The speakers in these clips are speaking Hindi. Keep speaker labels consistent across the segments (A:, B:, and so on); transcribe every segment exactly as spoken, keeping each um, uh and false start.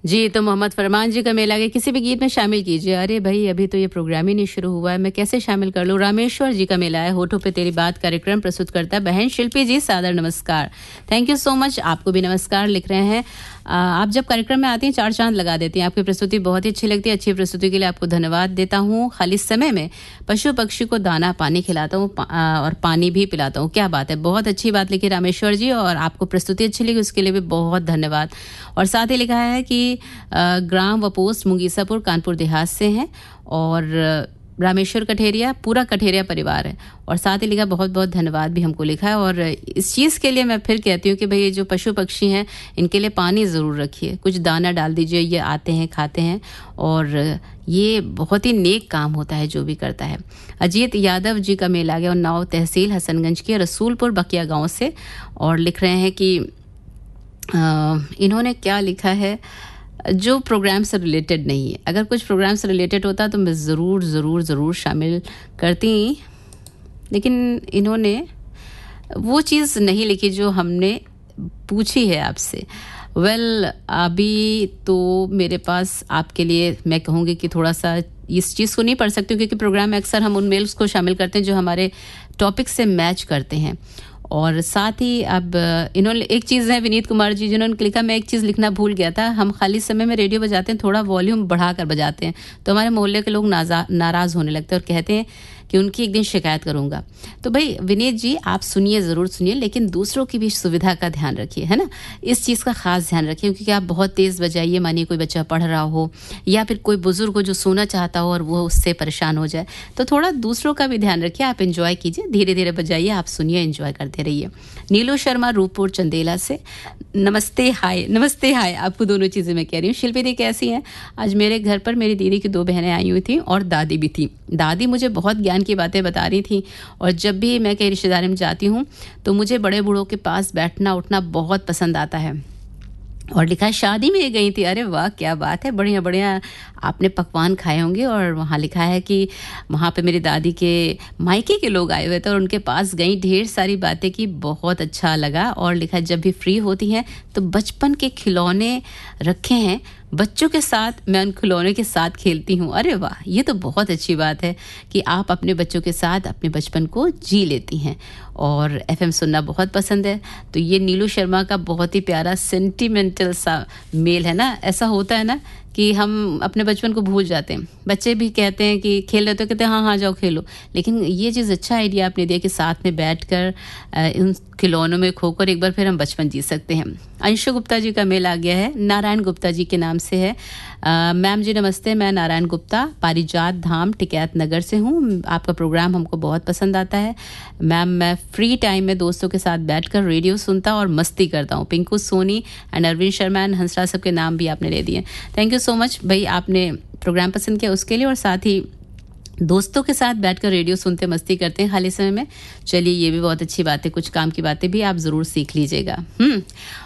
A: जी, तो मोहम्मद फरमान जी का मेला के किसी भी गीत में शामिल कीजिए। अरे भाई, अभी तो ये प्रोग्राम ही नहीं शुरू हुआ है, मैं कैसे शामिल कर लूँ। रामेश्वर जी का मेला है, होठों पे तेरी बात कार्यक्रम प्रस्तुत करता है बहन शिल्पी जी, सादर नमस्कार। थैंक यू सो मच, आपको भी नमस्कार लिख रहे हैं। आप जब कार्यक्रम में आती हैं चार चांद लगा देती हैं, आपकी प्रस्तुति बहुत ही अच्छी लगती है। अच्छी प्रस्तुति के लिए आपको धन्यवाद देता हूँ। खाली समय में पशु पक्षी को दाना पानी खिलाता हूँ और पानी भी पिलाता हूँ। क्या बात है, बहुत अच्छी बात लिखी रामेश्वर जी, और आपको प्रस्तुति अच्छी लगी उसके लिए भी बहुत धन्यवाद। और साथ ही लिखा है कि ग्राम व पोस्ट मुंगीसापुर कानपुर देहात से हैं और रामेश्वर कठेरिया पूरा कठेरिया परिवार है। और साथ ही लिखा बहुत बहुत धन्यवाद भी हमको लिखा है। और इस चीज़ के लिए मैं फिर कहती हूँ कि भाई जो पशु पक्षी हैं इनके लिए पानी ज़रूर रखिए, कुछ दाना डाल दीजिए, ये आते हैं खाते हैं और ये बहुत ही नेक काम होता है जो भी करता है। अजीत यादव जी का मेल आ गया, उन्नाव तहसील हसनगंज के रसूलपुर बकिया गाँव से, और लिख रहे हैं कि आ, इन्होंने क्या लिखा है, जो प्रोग्राम से रिलेटेड नहीं है। अगर कुछ प्रोग्राम से रिलेटेड होता तो मैं ज़रूर ज़रूर ज़रूर शामिल करती, लेकिन इन्होंने वो चीज़ नहीं लिखी जो हमने पूछी है आपसे। वेल well, अभी तो मेरे पास आपके लिए मैं कहूँगी कि थोड़ा सा इस चीज़ को नहीं पढ़ सकती हूँ, क्योंकि प्रोग्राम में अक्सर हम उन मेल्स को शामिल करते हैं जो हमारे टॉपिक से मैच करते हैं। और साथ ही अब इन्होंने एक चीज़ है, विनीत कुमार जी जिन्होंने लिखा, मैं एक चीज़ लिखना भूल गया था, हम खाली समय में रेडियो बजाते हैं, थोड़ा वॉल्यूम बढ़ाकर बजाते हैं तो हमारे मोहल्ले के लोग नाराज़ होने लगते हैं और कहते हैं कि उनकी एक दिन शिकायत करूंगा। तो भाई विनीत जी, आप सुनिए, ज़रूर सुनिए, लेकिन दूसरों की भी सुविधा का ध्यान रखिए, है ना। इस चीज़ का खास ध्यान रखिए, क्योंकि आप बहुत तेज़ बजाइए, मानिए कोई बच्चा पढ़ रहा हो या फिर कोई बुजुर्ग हो जो सोना चाहता हो और वो उससे परेशान हो जाए, तो थोड़ा दूसरों का भी ध्यान रखिए। आप एंजॉय कीजिए, धीरे धीरे बजाइए, आप सुनिए, एंजॉय करते रहिए। नीलू शर्मा रूपपुर चंदेला से, नमस्ते हाय। नमस्ते हाय, आपको दोनों चीज़ें मैं कह रही हूँ। शिल्पी दी कैसी हैं? आज मेरे घर पर मेरी दीदी की दो बहनें आई हुई थी और दादी भी थी। दादी मुझे बहुत ज्ञान की बातें बता रही थी, और जब भी मैं कहीं रिश्तेदारी में जाती हूँ तो मुझे बड़े बूढ़ों के पास बैठना उठना बहुत पसंद आता है। और लिखा है शादी में गई थी। अरे वाह, क्या बात है, बढ़िया बढ़िया आपने पकवान खाए होंगे। और वहाँ लिखा है कि वहाँ पे मेरी दादी के मायके के लोग आए हुए थे और उनके पास गई, ढेर सारी बातें की, बहुत अच्छा लगा। और लिखा है जब भी फ्री होती हैं तो बचपन के खिलौने रखे हैं, बच्चों के साथ मैं उन खिलौने के साथ खेलती हूँ। अरे वाह, ये तो बहुत अच्छी बात है कि आप अपने बच्चों के साथ अपने बचपन को जी लेती हैं और एफएम सुनना बहुत पसंद है। तो ये नीलू शर्मा का बहुत ही प्यारा सेंटिमेंटल सा मेल है ना। ऐसा होता है ना कि हम अपने बचपन को भूल जाते हैं। बच्चे भी कहते हैं कि खेल रहे तो कहते हैं हाँ हाँ जाओ खेलो, लेकिन ये चीज़ अच्छा आइडिया आपने दिया कि साथ में बैठकर इन खिलौनों में खोकर एक बार फिर हम बचपन जी सकते हैं। अंशु गुप्ता जी का मेल आ गया है, नारायण गुप्ता जी के नाम से है। मैम जी नमस्ते, मैं नारायण गुप्ता पारिजात धाम टिकैत नगर से हूँ। आपका प्रोग्राम हमको बहुत पसंद आता है मैम। मैं फ्री टाइम में दोस्तों के साथ बैठकर रेडियो सुनता और मस्ती करता हूँ। पिंकू सोनी एंड अरविंद शर्मा एंड हंसराज सबके नाम भी आपने ले दिए। थैंक यू सो मच भाई, आपने प्रोग्राम पसंद किया उसके लिए, और साथ ही दोस्तों के साथ बैठकर रेडियो सुनते मस्ती करते हैं खाली समय में। चलिए, ये भी बहुत अच्छी बात है, कुछ काम की बातें भी आप ज़रूर सीख लीजिएगा। हम्म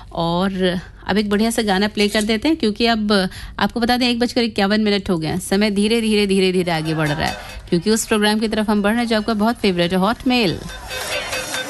A: और अब एक बढ़िया सा गाना प्ले कर देते हैं, क्योंकि अब आपको बता दें एक बजकर इक्यावन मिनट हो गए। समय धीरे धीरे धीरे धीरे आगे बढ़ रहा है, क्योंकि उस प्रोग्राम की तरफ हम बढ़ रहे हैं जो आपका बहुत फेवरेट है, हॉट मेल।